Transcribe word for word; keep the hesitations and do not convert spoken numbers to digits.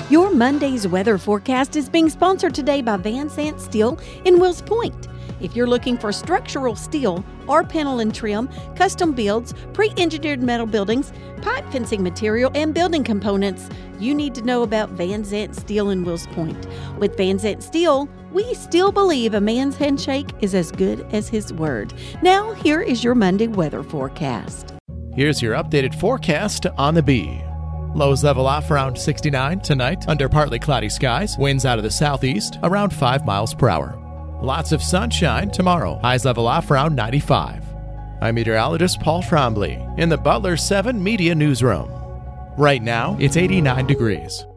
Your Monday's weather forecast is being sponsored today by Van Zant Steel in Wills Point. If you're looking for structural steel or panel and trim, custom builds, pre-engineered metal buildings, pipe fencing material, and building components, you need to know about Van Zant Steel in Wills Point. With Van Zant Steel, we still believe a man's handshake is as good as his word. Now, here is your Monday weather forecast. Here's your updated forecast on the Bee. Lows level off around sixty-nine tonight under partly cloudy skies. Winds out of the southeast around five miles per hour. Lots of sunshine tomorrow. Highs level off around ninety-five. I'm meteorologist Paul Trombley in the Butler seven Media Newsroom. Right now, it's eighty-nine degrees.